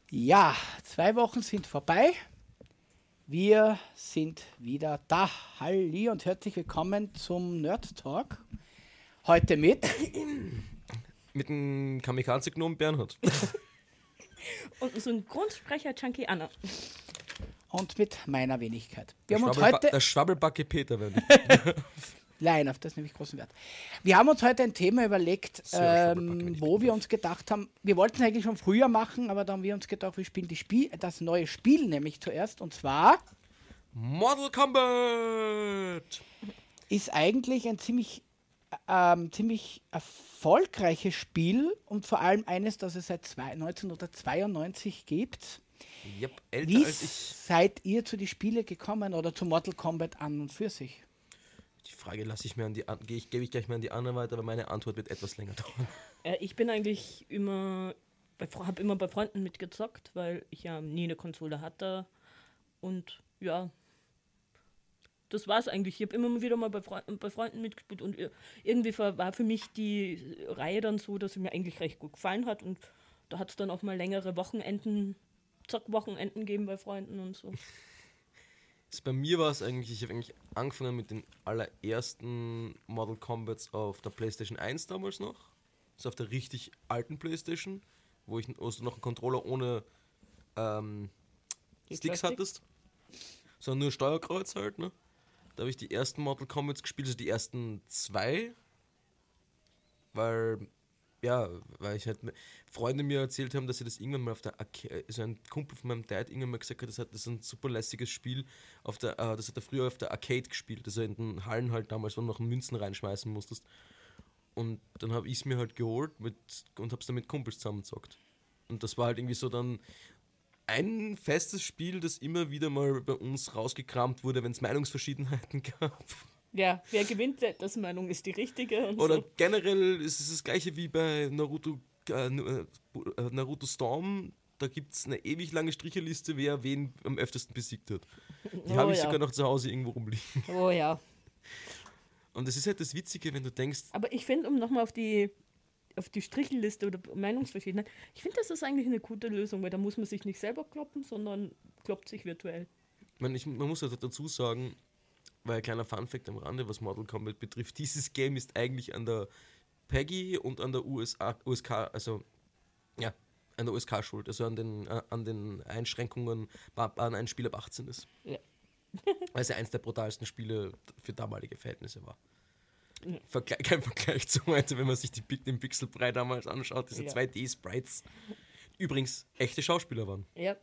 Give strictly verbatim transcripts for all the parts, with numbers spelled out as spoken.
Ja, zwei Wochen sind vorbei. Wir sind wieder da. Halli und herzlich willkommen zum Nerd Talk. Heute mit mit dem Kamikaze-Gnom Bernhard. Und so ein Grundsprecher Chunky Anna. und mit meiner Wenigkeit. Wir Der, haben uns Schwabbelba- heute der Schwabbelbacke Peter, wenn ich. Nein, auf das nehme ich großen Wert. Wir haben uns heute ein Thema überlegt, Sehr Schwabbelbacke, wenn ähm, ich wo bitte wir darf. uns gedacht haben, wir wollten es eigentlich schon früher machen, aber dann haben wir uns gedacht, wir spielen die Spiel, das neue Spiel nämlich zuerst. Und zwar Mortal Kombat! ist eigentlich ein ziemlich, ähm, ziemlich erfolgreiches Spiel und vor allem eines, das es seit zwei, neunzehnhundertzweiundneunzig gibt. Yep, älter Wie als ich. seid ihr zu den Spielen gekommen oder zu Mortal Kombat an und für sich? Die Frage lasse ich mir an die an, gebe ich, gebe ich gleich mal an die Anna weiter, aber meine Antwort wird etwas länger dauern. Äh, ich bin eigentlich immer, habe immer bei Freunden mitgezockt, weil ich ja nie eine Konsole hatte. Und ja, das war's eigentlich. Ich habe immer wieder mal bei, Freunden, bei Freunden mitgespielt und irgendwie war für mich die Reihe dann so, dass sie mir eigentlich recht gut gefallen hat. Und da hat es dann auch mal längere Wochenenden, Zockwochenenden gegeben bei Freunden und so. Das bei mir war es eigentlich, ich habe eigentlich angefangen mit den allerersten Mortal Kombats auf der PlayStation eins damals noch. Das ist auf der richtig alten PlayStation, wo ich also noch einen Controller ohne ähm, Die Sticks Plastik? hattest. Sondern nur Steuerkreuz halt, ne? Da habe ich die ersten Mortal Kombats gespielt, also die ersten zwei. Weil, ja, weil ich halt Freunde mir erzählt haben, dass sie das irgendwann mal auf der Arcade, also ein Kumpel von meinem Dad irgendwann mal gesagt hat, das, hat, das ist ein super lässiges Spiel, auf der, äh, das hat er früher auf der Arcade gespielt, also in den Hallen halt damals, wo du noch Münzen reinschmeißen musstest. Und dann habe ich es mir halt geholt mit, und habe es dann mit Kumpels zusammengezockt. Und das war halt irgendwie so dann ein festes Spiel, das immer wieder mal bei uns rausgekramt wurde, wenn es Meinungsverschiedenheiten gab. Ja, wer gewinnt, das Meinung ist die richtige und Oder so. generell ist es das gleiche wie bei Naruto, äh, Naruto Storm. Da gibt es eine ewig lange Stricherliste, wer wen am öftesten besiegt hat. Die Oh habe ich ja. sogar noch zu Hause irgendwo rumliegen. Oh ja. Und das ist halt das Witzige, wenn du denkst, Aber ich finde, um nochmal auf die, auf die Strichliste oder Meinungsverschiedenheit, ich finde, das ist eigentlich eine gute Lösung, weil da muss man sich nicht selber kloppen, sondern kloppt sich virtuell. ich meine, ich, man muss halt dazu sagen, weil kleiner Funfact am Rande, was Mortal Kombat betrifft, dieses Game ist eigentlich an der PEGI und an der U S A, U S K, also ja, an der U S K schuld, also an den, äh, an den Einschränkungen, wann ein Spiel ab achtzehn ist. Ja. Weil es ja eins der brutalsten Spiele für damalige Verhältnisse war. Ja. Vergle- kein Vergleich zu heute, wenn man sich die, Pi- den Pixelbrei damals anschaut, diese Ja. zwei D-Sprites. Übrigens, echte Schauspieler waren. Ja.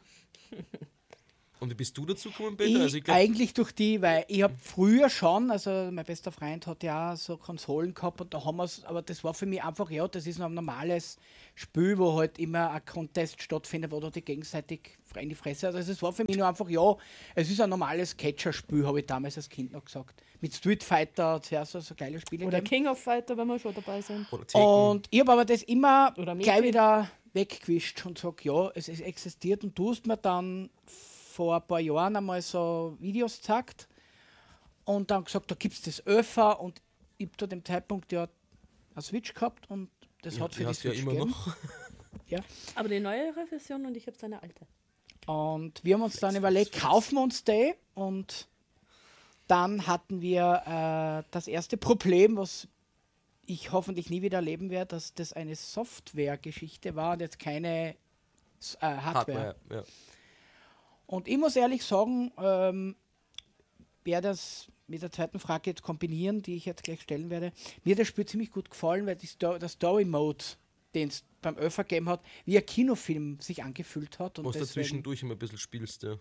Und wie bist du dazu gekommen, Ich, Peter? Also ich glaube, eigentlich durch die, weil ich habe früher schon, also mein bester Freund hat ja auch so Konsolen gehabt und da haben wir es, aber das war für mich einfach, ja, das ist noch ein normales Spiel, wo halt immer ein Contest stattfindet, wo du die gegenseitig in die Fresse. Also es war für mich nur einfach, ja, es ist ein normales Catcher-Spiel, habe ich damals als Kind noch gesagt. Mit Street Fighter hat es ja so, so geile Spiele Oder gegeben. King of Fighter, wenn wir schon dabei sind. oder Taken. Und ich habe aber das immer Oder gleich Mädchen. wieder weggewischt und sage, ja, es, es existiert. Und du hast mir dann vor ein paar Jahren einmal so Videos gezeigt und dann gesagt, da gibt es das öfter und ich habe zu dem Zeitpunkt ja eine Switch gehabt und das Ja, hat für die die hast du ja Switch immer gegeben. noch. Ja. Aber die neuere Version und ich habe seine alte. Und wir haben uns dann Flex, überlegt, flex, kaufen wir uns die und dann hatten wir äh, das erste Problem, was ich hoffentlich nie wieder erleben werde, dass das eine Software-Geschichte war und jetzt keine äh, Hardware. Hardware, ja. Und ich muss ehrlich sagen, ähm, werde das mit der zweiten Frage jetzt kombinieren, die ich jetzt gleich stellen werde. Mir hat das Spiel ziemlich gut gefallen, weil die Sto der Story-Mode, den es beim Öffer gegeben hat, wie ein Kinofilm sich angefühlt hat. Und, Wo du deswegen- zwischendurch immer ein bisschen spielst, ja.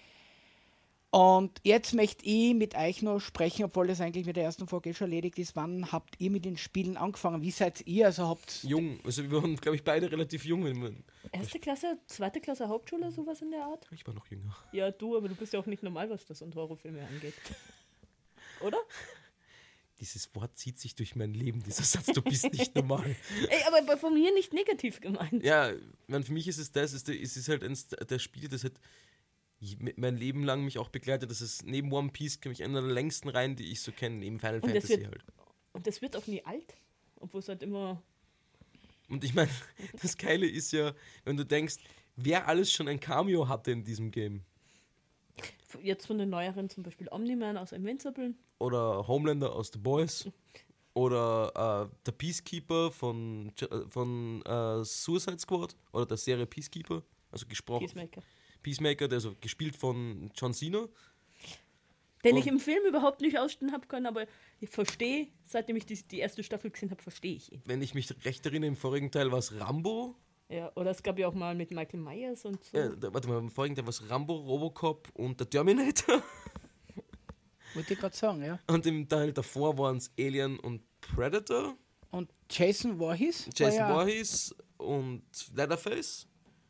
und jetzt möchte ich mit euch noch sprechen, obwohl das eigentlich mit der ersten Folge schon erledigt ist. Wann habt ihr mit den Spielen angefangen? Wie seid ihr? Also habt Jung, also wir waren, glaube ich, beide relativ jung. Wenn wir, Erste Klasse, zweite Klasse Hauptschule, sowas in der Art? ich war noch jünger. Ja, du, aber du bist ja auch nicht normal, was das und Horrorfilme angeht. Oder? Dieses Wort zieht sich durch mein Leben, dieser Satz, du bist nicht normal. Ey, aber bei- von mir nicht negativ gemeint. Ja, man, für mich ist es das, ist, es ist halt eines der Spiele, das hat ich- mein Leben lang mich auch begleitet. Das ist neben One Piece, glaube ich, einer der längsten Reihen, die ich so kenne, neben Final Und das Fantasy wird- halt. Und das wird auch nie alt. Obwohl es halt immer. Und ich meine, das Geile ist ja, wenn du denkst, wer alles schon ein Cameo hatte in diesem Game. Jetzt von den neueren zum Beispiel Omni-Man aus Invincible. Oder Homelander aus The Boys. Oder äh, der Peacekeeper von, von äh, Suicide Squad. Oder der Serie Peacekeeper. Also gesprochen. Peacemaker. Peacemaker, der also gespielt von John Cena. Den Und ich im Film überhaupt nicht ausstehen habe können, aber ich verstehe, seitdem ich die, die erste Staffel gesehen habe, verstehe ich ihn. wenn ich mich recht erinnere, im vorigen Teil war es Rambo. Ja, oder es gab ja auch mal mit Michael Myers und so. Äh, da, warte mal, im vorigen Teil war es Rambo, Robocop und der Terminator. Wollte ich gerade sagen, ja. Und im Teil davor waren es Alien und Predator. Und Jason Voorhees? Jason war ja, Voorhees und Leatherface.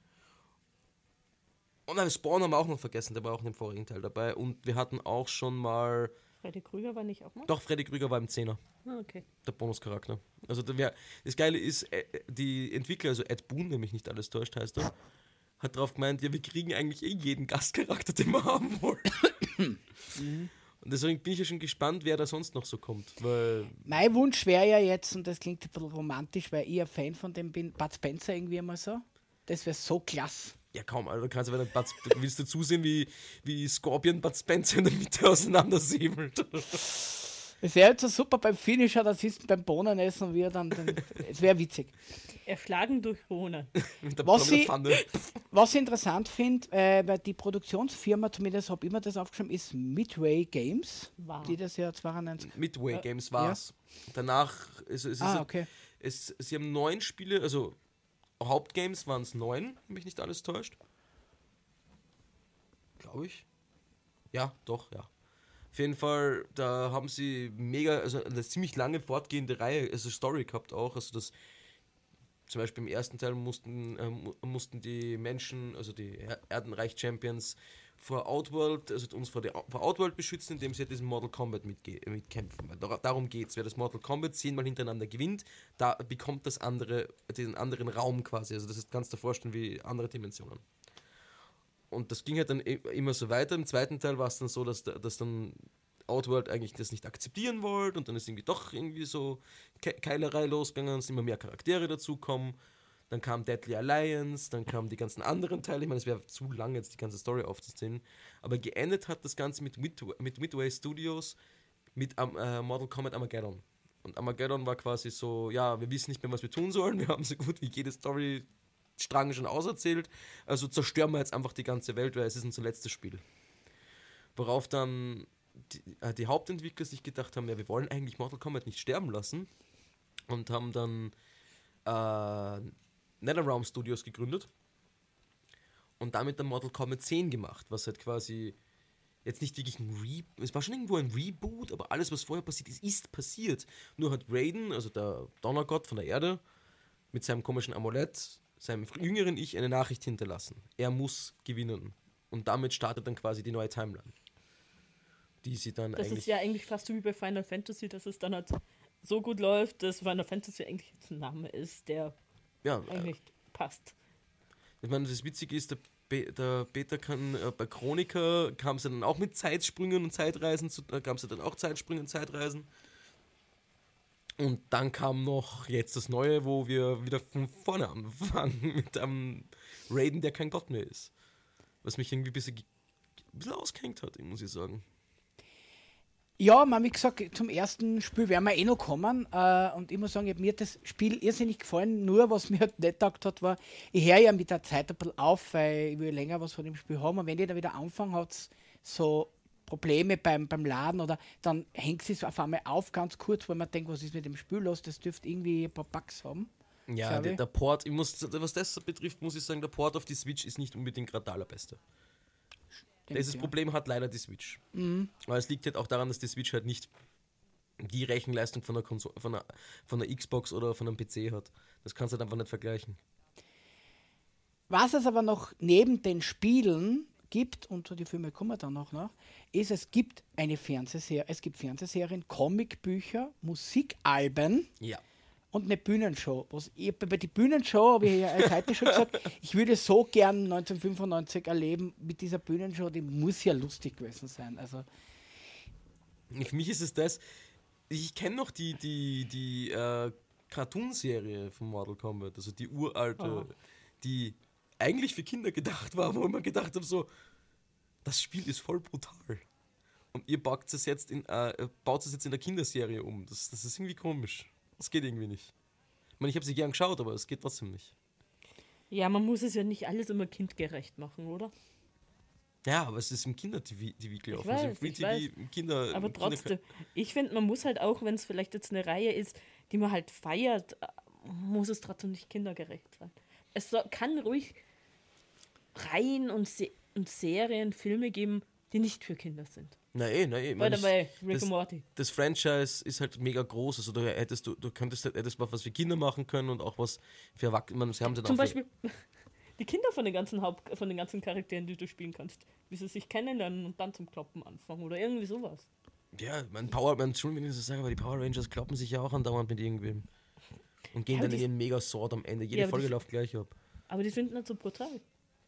Und nein, Spawn haben wir auch noch vergessen, der war auch im vorigen Teil dabei. Und wir hatten auch schon mal. Freddy Krüger war nicht auch mal? Doch, Freddy Krüger war im Zehner. Ah, okay. Der Bonuscharakter. Also der wär, das Geile ist, äh, die Entwickler, also Ed Boon, wenn mich nicht alles täuscht, heißt er, hat drauf gemeint, ja, wir kriegen eigentlich eh jeden Gastcharakter, den wir haben wollen. Und deswegen bin ich ja schon gespannt, wer da sonst noch so kommt. Weil mein Wunsch wäre ja jetzt, und das klingt ein bisschen romantisch, weil ich ein Fan von dem bin, Bud Spencer irgendwie immer so. Das wäre so klasse. ja, kaum, Alter, du kannst aber nicht Bud, du willst du zusehen, wie, wie Scorpion Bud Spencer in der Mitte auseinandersäbelt. Es wäre jetzt so super beim Finisher, das ist beim Bohnenessen und wir dann. dann es wäre witzig. Erschlagen durch Bohnen. Mit der, Was mit der sie- Pfanne. Was ich interessant finde, äh, weil die Produktionsfirma, zumindest habe ich immer das aufgeschrieben, ist Midway Games, Wow. die das ja zweiundneunzig. Midway Games war's. Danach, ist, es ist, Ah, okay. es, sie haben neun Spiele, also Hauptgames waren es neun, wenn mich nicht alles täuscht. Glaube ich. Ja, doch, ja. Auf jeden Fall, da haben sie mega, also eine ziemlich lange fortgehende Reihe, also Story gehabt auch, also das zum Beispiel im ersten Teil mussten, äh, mu- mussten die Menschen, also die Er- Erdenreich-Champions vor Outworld, also uns vor, der, vor Outworld beschützen, indem sie halt diesen Mortal Kombat mitge- mitkämpfen. Weil dar- darum geht es. Wer das Mortal Kombat zehnmal hintereinander gewinnt, da bekommt das andere, den anderen Raum quasi. Also das ist ganz dir vorstellen wie andere Dimensionen. Und das ging halt dann i- immer so weiter. Im zweiten Teil war es dann so, dass, da- dass dann Outworld eigentlich das nicht akzeptieren wollte und dann ist irgendwie doch irgendwie so Ke Keilerei losgegangen, es sind immer mehr Charaktere dazukommen. Dann kam Deadly Alliance, dann kamen die ganzen anderen Teile. Ich meine, es wäre zu lang, jetzt die ganze Story aufzuzählen. Aber geendet hat das Ganze mit, Midway, mit Midway Studios mit um, äh, Mortal Kombat Armageddon. Und Armageddon war quasi so, ja, wir wissen nicht mehr, was wir tun sollen. Wir haben so gut wie jede Storystrang schon auserzählt. Also zerstören wir jetzt einfach die ganze Welt, weil es ist unser letztes Spiel. Worauf dann die, äh, die Hauptentwickler sich gedacht haben, ja, wir wollen eigentlich Mortal Kombat nicht sterben lassen. Und haben dann äh, NetherRealm Studios gegründet und damit dann Mortal Kombat zehn gemacht, was halt quasi jetzt nicht wirklich ein Reboot, es war schon irgendwo ein Reboot, aber alles, was vorher passiert ist, ist passiert. Nur hat Raiden, also der Donnergott von der Erde, mit seinem komischen Amulett, seinem jüngeren Ich eine Nachricht hinterlassen. Er muss gewinnen. Und damit startet dann quasi die neue Timeline. Die sie dann Das eigentlich... ist ja eigentlich fast so wie bei Final Fantasy, dass es dann halt so gut läuft, dass Final Fantasy eigentlich jetzt ein Name ist, der ja, eigentlich passt. Ich meine, das Witzige ist, der, Be der Beta kann, äh, bei Chronica kam sie dann auch mit Zeitsprüngen und Zeitreisen, zu, da kam sie dann auch Zeitsprünge und Zeitreisen. Und dann kam noch jetzt das Neue, wo wir wieder von vorne anfangen mit einem Raiden, der kein Gott mehr ist. Was mich irgendwie ein bisschen, ein bisschen ausgehängt hat, muss ich sagen. Ja, man, wie gesagt, zum ersten Spiel werden wir eh noch kommen. Äh, und ich muss sagen, mir hat das Spiel irrsinnig gefallen. Nur, was mir halt nicht gedacht hat, war, ich höre ja mit der Zeit ein bisschen auf, weil ich will länger was von dem Spiel haben. Und wenn ich dann wieder anfange, hat es so Probleme beim, beim Laden oder dann hängt es auf einmal auf, ganz kurz, weil man denkt, was ist mit dem Spiel los? Das dürfte irgendwie ein paar Bugs haben. Ja, Glaub der, ich. der Port, ich muss, was das betrifft, muss ich sagen, der Port auf die Switch ist nicht unbedingt gerade der allerbeste. Dieses ja. Problem hat leider die Switch. Mhm. Aber es liegt halt auch daran, dass die Switch halt nicht die Rechenleistung von der, Konso von der, von der Xbox oder von einem P C hat. Das kannst du halt einfach nicht vergleichen. Was es aber noch neben den Spielen gibt, und die Filme kommen dann auch noch, ist, es gibt eine Fernsehserie, es gibt Fernsehserien, Comicbücher, Musikalben Ja. und eine Bühnenshow. Was ich, bei der Bühnenshow habe ich ja als heute schon gesagt, ich würde so gern neunzehnhundertfünfundneunzig erleben mit dieser Bühnenshow, die muss ja lustig gewesen sein. Also, Für mich ist es das, ich kenne noch die, die, die äh, Cartoon-Serie von Mortal Kombat, also die uralte, Oh. die eigentlich für Kinder gedacht war, wo ich mir gedacht habe, so, das Spiel ist voll brutal. Und ihr baut es jetzt in, äh, baut es jetzt in der Kinderserie um. Das, das ist irgendwie komisch. Das geht irgendwie nicht. Ich meine, ich habe sie gern geschaut, aber es geht trotzdem nicht. Ja, man muss es ja nicht alles immer kindgerecht machen, oder? Ja, aber es ist im Kinder-T V gelaufen. Ich weiß, also im Free-T V, ich weiß. im Kinder... Aber im Kinder- trotzdem, ich finde, man muss halt auch, wenn es vielleicht jetzt eine Reihe ist, die man halt feiert, äh, muss es trotzdem nicht kindergerecht sein. Es soll, kann ruhig Reihen und, Se und Serien, Filme geben, die nicht für Kinder sind. Nein, eh, nein, eh. Ich Bei mein, ich- dabei, Rick das- und Morty. Das Franchise ist halt mega groß. Also du hättest, du, du könntest halt hättest was für Kinder machen können und auch was für Erwachsene. Sie haben dann Zum auch für- Beispiel die Kinder von den ganzen Haupt von den ganzen Charakteren, die du spielen kannst, wie sie sich kennenlernen und dann zum Kloppen anfangen oder irgendwie sowas. Ja, mein Power, mein, Entschuldigung, wenn ich das sage, aber die Power Rangers kloppen sich ja auch andauernd mit irgendwem. Und gehen Ja, dann die- in ihren Mega-Sword am Ende. Jede Ja, aber Folge die- läuft gleich ab. Aber die sind nicht so brutal.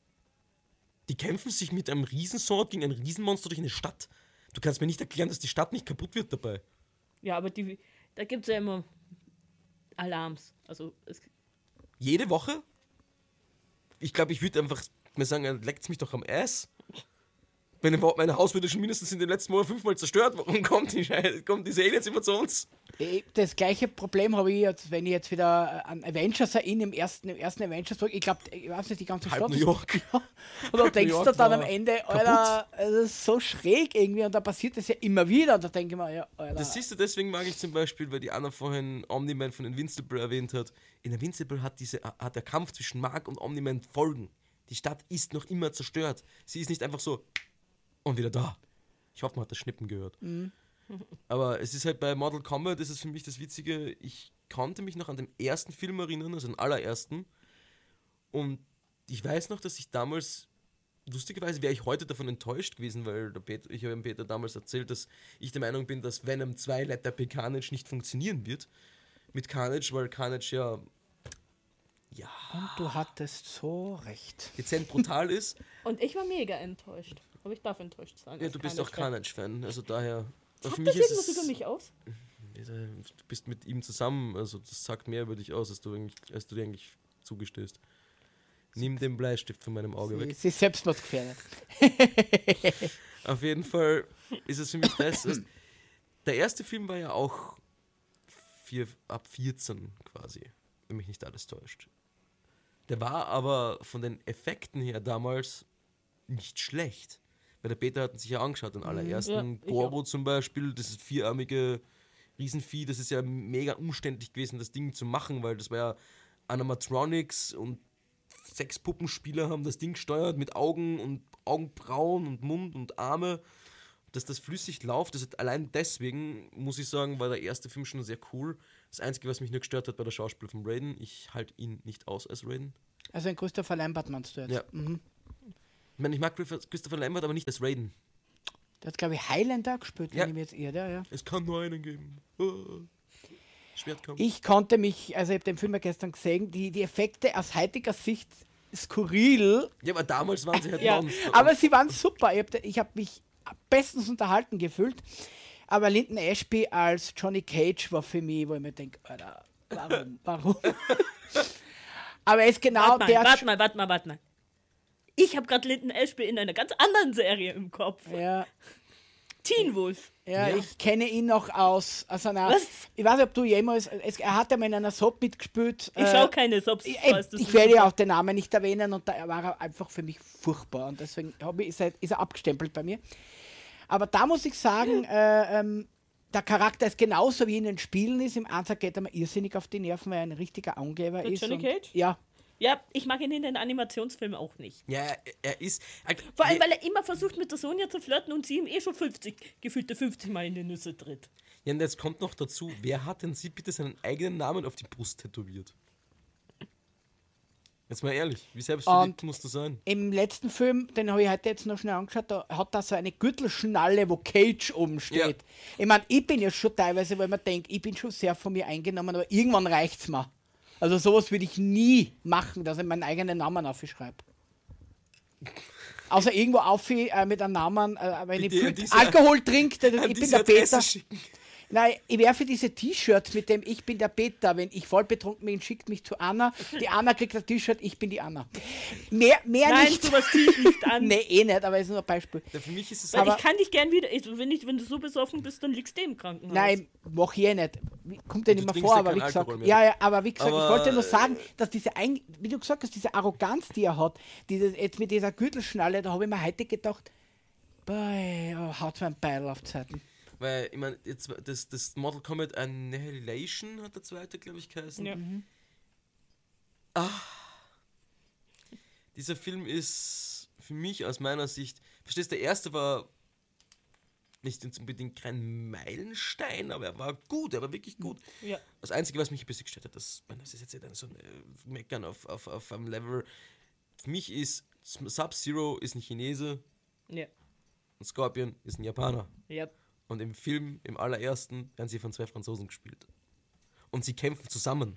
Die kämpfen sich mit einem Riesensword gegen ein Riesenmonster durch eine Stadt. Du kannst mir nicht erklären, dass die Stadt nicht kaputt wird dabei. Ja, aber die, da gibt es ja immer Alarms. Also es, Jede Woche? Ich glaube, ich würde einfach mir sagen, leckt's mich doch am Ass. Meine, mein Haus wurde schon mindestens in den letzten Monaten fünfmal zerstört. Warum kommt die Scheiße, kommen diese Aliens immer zu uns? Eh, Das gleiche Problem habe ich jetzt, wenn ich jetzt wieder an Avengers erinnere, im ersten, im ersten Avengers, ich glaube, ich weiß nicht, die ganze Halb Stadt. New ist- York. Ja. Und dann denkst York du dann war am Ende, kaputt. Alter, das ist so schräg irgendwie und da passiert das ja immer wieder. Und da denke ich mir, ja, Alter. Das siehst du, deswegen mag ich zum Beispiel, weil die Anna vorhin Omni-Man von Invincible erwähnt hat. In Invincible hat, diese, hat der Kampf zwischen Mark und Omni-Man Folgen. Die Stadt ist noch immer zerstört. Sie ist nicht einfach so und wieder da. Ich hoffe, man hat das Schnippen gehört. Aber es ist halt bei Mortal Kombat, das ist für mich das Witzige, ich konnte mich noch an den ersten Film erinnern, also den allerersten. Und ich weiß noch, dass ich damals, lustigerweise wäre ich heute davon enttäuscht gewesen, weil der Peter, ich habe dem Peter damals erzählt, dass ich der Meinung bin, dass Venom zwei Letter P Carnage nicht funktionieren wird. Mit Carnage, weil Carnage ja, ja Und du hattest so recht. dezent brutal ist. und ich war mega enttäuscht. Aber ich darf enttäuscht sein. Ja, als du bist auch Carnage-Fan. Carnage-Fan, also daher. aber Sagt das irgendwas über mich aus? Du bist mit ihm zusammen, also das sagt mehr über dich aus, als du, eigentlich, als du dir eigentlich zugestehst. Nimm den Bleistift von meinem Auge Sie, weg. sie ist selbstmordgefährdet. Auf jeden Fall ist es für mich das. Also, der erste Film war ja auch vier, ab vierzehn quasi, wenn mich nicht alles täuscht. Der war aber von den Effekten her damals nicht schlecht. Weil der Peter hat ihn sich ja angeschaut, den allerersten. Ja, ich Goro zum Beispiel, das ist vierarmige Riesenvieh, das ist ja mega umständlich gewesen, das Ding zu machen, weil das war ja Animatronics und sechs Puppenspieler haben das Ding gesteuert mit Augen und Augenbrauen und Mund und Arme. Dass das flüssig läuft, das ist allein deswegen, muss ich sagen, war der erste Film schon sehr cool. Das Einzige, was mich nur gestört hat, war der Schauspieler von Raiden. Ich halte ihn nicht aus als Raiden. Also ein Christopher Lambert meinst du jetzt? Ja. Mhm. Ich meine, ich mag Christopher Lambert, aber nicht als Raiden. Der hat, glaube ich, Highlander gespielt, wenn Ja. ich mir jetzt irre. Ja, ja. Es kann nur einen geben. Ah. Schwertkampf. Ich konnte mich, also ich habe den Film ja gestern gesehen, die, die Effekte aus heutiger Sicht skurril, Ja, aber damals waren sie halt Ja, Monster. aber sie waren super. Ich habe ich hab mich bestens unterhalten gefühlt. Aber Lyndon Ashby als Johnny Cage war für mich, wo ich mir denke, Alter, warum? Warum? Aber er ist genau Warte mal, der. warte mal, warte mal, warte mal. Ich habe gerade Lyndon Ashby in einer ganz anderen Serie im Kopf. Ja, Teen Wolf. ja, Ja. ich kenne ihn noch aus, aus einer. Was? Ich weiß nicht, ob du jemals. Es, er hat ja mal in einer Soap mitgespielt. Ich schaue keine Subs. Ich, weißt du, ich das werde ist- ja auch den Namen nicht erwähnen und da war er einfach für mich furchtbar und deswegen hab ich, ist, er, ist er abgestempelt bei mir. Aber da muss ich sagen, äh, ähm, der Charakter ist genauso wie in den Spielen ist. Im Ansatz geht er mir irrsinnig auf die Nerven, weil er ein richtiger Angeber Der ist. Johnny und, Cage? Ja. Ja, ich mag ihn in den Animationsfilmen auch nicht. Ja, er, er ist. Halt, Vor allem, je- weil er immer versucht, mit der Sonja zu flirten und sie ihm eh schon fünfzig, gefühlte fünfzig Mal in die Nüsse tritt. ja, und jetzt kommt noch dazu, wer hat denn sie bitte seinen eigenen Namen auf die Brust tätowiert? Jetzt mal ehrlich, wie selbstverliebt Und- musst du sein? Im letzten Film, den habe ich heute jetzt noch schnell angeschaut, da hat er so eine Gürtelschnalle, wo Cage oben steht. Ja. Ich meine, ich bin ja schon teilweise, weil man denkt, ich bin schon sehr von mir eingenommen, aber irgendwann reicht es mir. Also sowas würde ich nie machen, dass ich meinen eigenen Namen aufschreibe. Außer irgendwo auf äh, mit einem Namen, äh, wenn Bitte ich an viel diese- Alkohol trinke, An ich bin diese der Adresse Peter. schicken. Nein, ich werfe diese T-Shirts mit dem Ich bin der Peter, wenn ich voll betrunken bin, schickt mich zu Anna. Die Anna kriegt ein T-Shirt, ich bin die Anna. Mehr, mehr Nein, nicht. sowas ziehe ich nicht an. Nee, eh nicht, aber ist nur ein Beispiel. Ja, für mich ist es Weil aber- ich kann dich gern wieder, also wenn, ich, wenn du so besoffen bist, dann liegst du im Krankenhaus. Nein, mach ich eh nicht. Kommt ja Du nicht mehr trinkst vor, ja aber keinen wie gesagt, Alkohol mehr. ja, ja, aber wie gesagt, Aber, ich wollte nur äh, sagen, dass diese, Ein wie du gesagt hast, diese Arroganz, die er hat, dieses, jetzt mit dieser Gürtelschnalle, da habe ich mir heute gedacht, boah, oh, haut mir ein Beil auf die Seiten. Weil, ich meine, jetzt das, das Mortal Kombat Annihilation hat der zweite, glaube ich, geheißen. Ja. Dieser Film ist für mich aus meiner Sicht, verstehst du, der erste war nicht unbedingt kein Meilenstein, aber er war gut, er war wirklich gut. Ja. Das Einzige, was mich ein bisschen gestört hat, das, ich meine, das ist jetzt nicht so ein Meckern auf, auf, auf einem Level. Für mich ist Sub-Zero ist ein Chinese Ja. und Scorpion ist ein Japaner. Ja. Und im Film, im allerersten, werden sie von zwei Franzosen gespielt. Und sie kämpfen zusammen.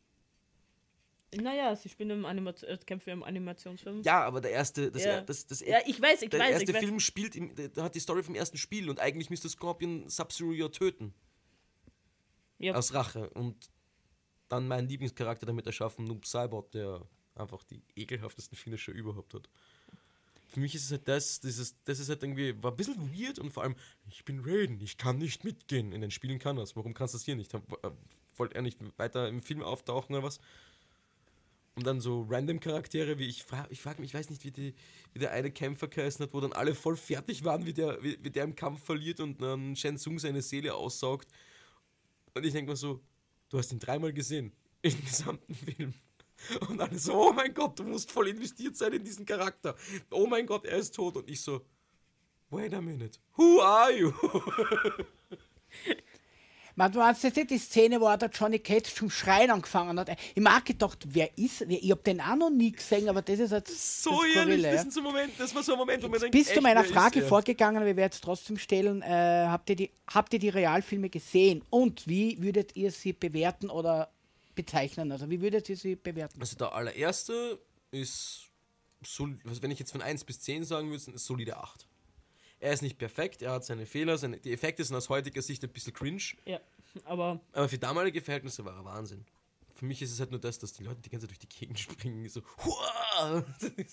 Naja, sie spielen im Animation, äh, kämpfen im Animationsfilm. Ja, aber der erste, das, Ja. das, das, Ja, ich weiß, ich der weiß, erste ich weiß. Film spielt, im, der, der hat die Story vom ersten Spiel und eigentlich müsste Scorpion Sub-Zero ja töten. Ja. Aus Rache. Und dann meinen Lieblingscharakter damit erschaffen, Noob Saibot, der einfach die ekelhaftesten Finisher überhaupt hat. Für mich ist es halt das, dieses, das ist halt irgendwie, war ein bisschen weird und vor allem, ich bin Raiden, ich kann nicht mitgehen. In den Spielen kann das. Warum kannst du das hier nicht? Hab- äh, Wollte er nicht weiter im Film auftauchen oder was? Und dann so random Charaktere, wie ich frage, ich frage mich, ich weiß nicht, wie, die, wie der eine Kämpfer geheißen hat, wo dann alle voll fertig waren, wie der, wie, wie der im Kampf verliert und dann Shen Tsung seine Seele aussaugt. Und ich denke mir so, du hast ihn dreimal gesehen, im gesamten Film. Und alle so, oh mein Gott, du musst voll investiert sein in diesen Charakter. Oh mein Gott, er ist tot. Und ich so, wait a minute, who are you? Man, du meinst jetzt nicht die Szene, wo er der Johnny Cage zum Schreien angefangen hat. Ich mag gedacht, wer ist, wer, ich hab den auch noch nie gesehen, aber das ist jetzt So das ehrlich, Skurrile, das, ja. sind so Moment, das war so ein Moment, wo man denkt, Bis zu echt, meiner wer ist Frage er? vorgegangen, aber ich werde jetzt trotzdem stellen, äh, habt, ihr die, habt ihr die Realfilme gesehen und wie würdet ihr sie bewerten oder bezeichnen? Also wie würdet ihr sie bewerten? Also der allererste ist, sol- was, wenn ich jetzt von eins bis zehn sagen würde, ist solide acht. Er ist nicht perfekt, er hat seine Fehler, seine, die Effekte sind aus heutiger Sicht ein bisschen cringe, Ja. Aber aber für damalige Verhältnisse war er Wahnsinn. Für mich ist es halt nur das, dass die Leute die ganze Zeit durch die Gegend springen, so Huah!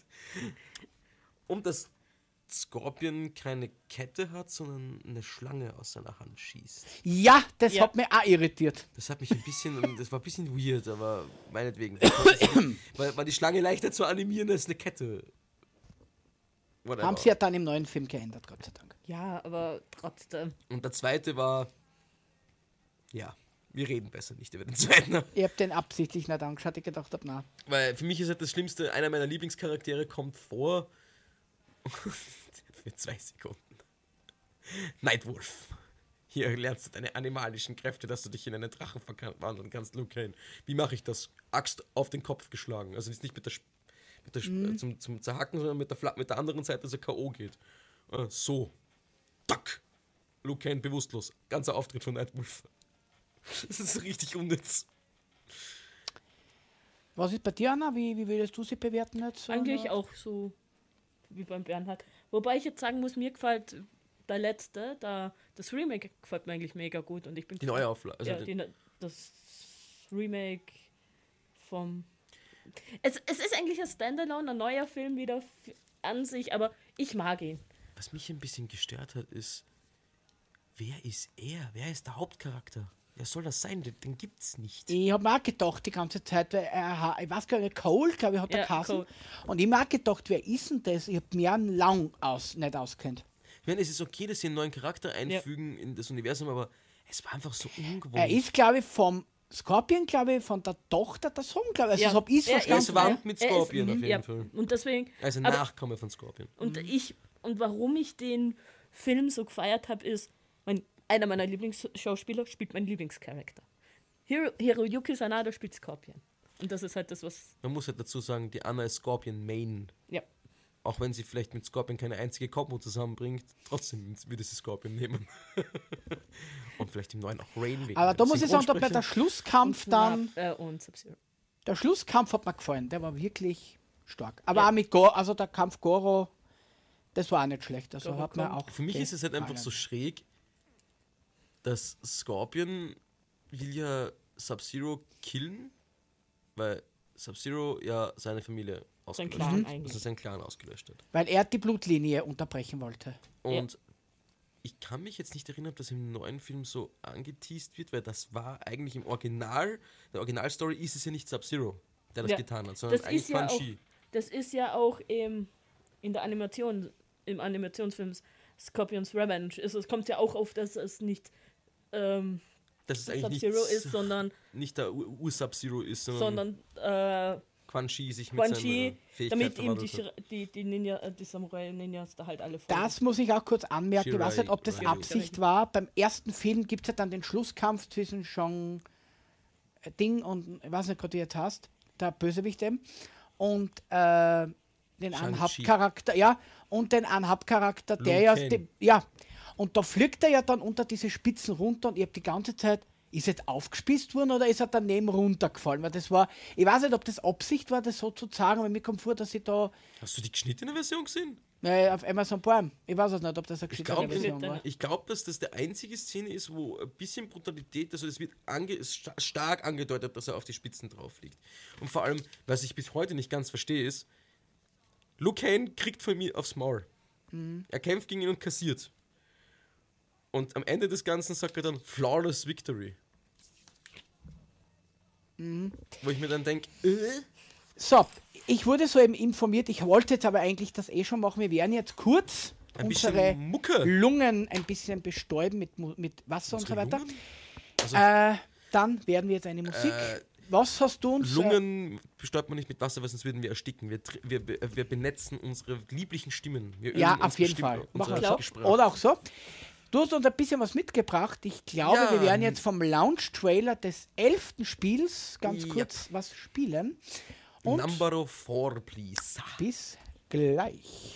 Und dass Scorpion keine Kette hat, sondern eine Schlange aus seiner Hand schießt. Ja, das Ja. hat mich auch irritiert. Das hat mich ein bisschen, das war ein bisschen weird, aber meinetwegen. War, war die Schlange leichter zu animieren als eine Kette. Whatever. Haben sie ja dann im neuen Film geändert, Gott sei Dank. ja, aber trotzdem. Und der zweite war, ja, wir reden besser nicht über den zweiten. Ich habe den absichtlich nicht angeschaut, ich gedacht habe, na. Weil für mich ist halt das Schlimmste, einer meiner Lieblingscharaktere kommt vor für zwei Sekunden. Nightwolf. Hier lernst du deine animalischen Kräfte, dass du dich in einen Drachen verwandeln kannst, Luke Kane. Wie mache ich das? Axt auf den Kopf geschlagen. Also jetzt nicht mit der, Sp- mit der Sp- Mhm. äh, zum, zum Zerhacken, sondern mit der, Fla- mit der anderen Seite, dass er K O geht. Äh, so. Tack. Luke Kane bewusstlos. Ganzer Auftritt von Nightwolf. Das ist richtig unnütz. Was ist bei dir, Anna? Wie, wie würdest du sie bewerten jetzt? so? Eigentlich auch so wie beim Bernhard. Wobei ich jetzt sagen muss, mir gefällt der letzte, da, das Remake gefällt mir eigentlich mega gut. Und ich bin Die neue Auflage. Also ja, den- die, das Remake vom. Es, es ist eigentlich ein Standalone, ein neuer Film wieder f- an sich, aber ich mag ihn. Was mich ein bisschen gestört hat, ist, wer ist er? Wer ist der Hauptcharakter? Wer soll das sein? Den, den gibt's nicht. Ich habe mir auch gedacht die ganze Zeit, weil er, ha- ich weiß gar nicht, Cole, glaube ich, hat der Ja, Kassen. Cole. Und ich habe mir auch gedacht, wer ist denn das? Ich habe mir einen lang aus, nicht auskennt. Ich meine, es ist okay, dass sie einen neuen Charakter einfügen in das Universum, aber es war einfach so ungewohnt. Er ist, glaube ich, vom Scorpion, glaube ich, von der Tochter der Sohn, glaube ich. Also, Ja. so habe ich es Er er verstanden. ist verwandt mit Er ist- Scorpion auf jeden ja, Fall. und deswegen. Also aber- Nachkomme von Scorpion. Und ich und warum ich den Film so gefeiert habe, ist, mein, einer meiner Lieblingsschauspieler spielt meinen Lieblingscharakter. Hiro, Hiroyuki Sanada spielt Scorpion. Und das ist halt das, was. Man muss halt dazu sagen, die Anna ist Scorpion Main. Ja. Auch wenn sie vielleicht mit Scorpion keine einzige Kombo zusammenbringt, trotzdem würde sie Scorpion nehmen. Und vielleicht im neuen auch Rain wegen Aber da der muss ich sagen, da bei der Synchronsprecher. Schlusskampf dann, Äh, und Sub-Zero. der Schlusskampf hat mir gefallen. Der war wirklich stark. Aber Ja. auch mit Goro, also der Kampf Goro, das war auch nicht schlecht. Also Goro hat mir kommt. auch Für mich ist es halt einfach gefallen. so schräg. dass Scorpion will ja Sub-Zero killen, weil Sub-Zero ja seine Familie ausgelöscht Clan hat. eigentlich. Also seinen Clan ausgelöscht hat. Weil er die Blutlinie unterbrechen wollte. Und ich kann mich jetzt nicht erinnern, ob das im neuen Film so angeteased wird, weil das war eigentlich im Original, der Originalstory ist es ja nicht Sub-Zero, der das Ja, getan hat, sondern das eigentlich ist ja Quan Chi. Das ist ja auch im, in der Animation, im Animationsfilm Scorpions Revenge. Es, es kommt ja auch auf, dass es nicht ähm, Das ist eigentlich Sub-Zero nicht, ist, sondern, nicht der Ur-Sub-Zero ist, sondern, sondern äh, Quan Chi sich mit Quan seiner Chi, Fähigkeit damit ihm die, verwandelt hat. Shira- die, die Ninja, äh, die Samurai-Ninjas da halt alle folgen. Das muss ich auch kurz anmerken. Ich weiß nicht, ob das Shirai Absicht war. Beim ersten Film gibt es ja dann den Schlusskampf zwischen Shang äh, Ding und, ich weiß nicht gerade, wie jetzt heißt, der Bösewicht eben, und äh, den einen Shang-Chi. Hauptcharakter, ja, und den einen Hauptcharakter, der Liu ja, Kang. dem, ja, und da fliegt er ja dann unter diese Spitzen runter und ich habe die ganze Zeit, ist er jetzt aufgespießt worden oder ist er daneben runtergefallen? Weil das war, ich weiß nicht, ob das Absicht war, das so zu sagen, aber mir kommt vor, dass ich da Hast du die geschnittene Version gesehen? äh, auf Amazon Prime, ich weiß es nicht, ob das eine Ich geschichtliche glaube, Version war. ich glaub, dass das der einzige Szene ist, wo ein bisschen Brutalität, also es wird ange sta- stark angedeutet, dass er auf die Spitzen drauf liegt. Und vor allem, was ich bis heute nicht ganz verstehe, ist, Liu Kang kriegt von mir aufs Maul. Mhm. Er kämpft gegen ihn und kassiert. Und am Ende des Ganzen sagt er dann Flawless Victory. Mhm. Wo ich mir dann denke, äh? So, ich wurde so eben informiert, ich wollte jetzt aber eigentlich das eh schon machen. Wir werden jetzt kurz Ein unsere bisschen Mucke. Lungen ein bisschen bestäuben mit, Mu- mit Wasser und so Unsere weiter. Lungen? Also, Äh, dann werden wir jetzt eine Musik. Äh, Was hast du uns? Äh, Lungen bestäubt man nicht mit Wasser, weil sonst würden wir ersticken. Wir, tr- wir, be- wir benetzen unsere lieblichen Stimmen. Wir ja, ölen auf unsere jeden Stimme, Fall. unser Machen wir so. Gespräch. Oder auch so. Du hast uns ein bisschen was mitgebracht. Ich glaube, Ja. wir werden jetzt vom Launch-Trailer des elften Spiels ganz Ja. kurz was spielen. Und Number four, please. bis gleich.